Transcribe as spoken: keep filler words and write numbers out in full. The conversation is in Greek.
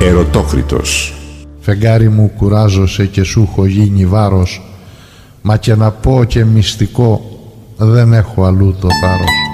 Ερωτόκριτος. Φεγγάρι μου, κουράζωσε και σου έχω γίνει βάρος, μα και να πω και μυστικό δεν έχω αλλού το θάρρος.